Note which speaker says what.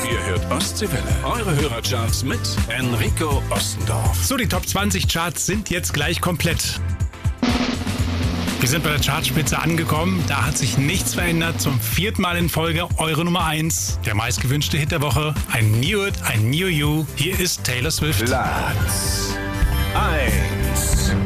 Speaker 1: Ihr hört Ostseewelle. Eure Hörercharts mit Enrico Ostendorf.
Speaker 2: So, die Top 20 Charts sind jetzt gleich komplett. Wir sind bei der Chartspitze angekommen. Da hat sich nichts verändert. Zum 4. Mal in Folge eure Nummer 1. Der meistgewünschte Hit der Woche. Ein Knew It, ein Knew You. Hier ist Taylor Swift.
Speaker 1: Platz 1.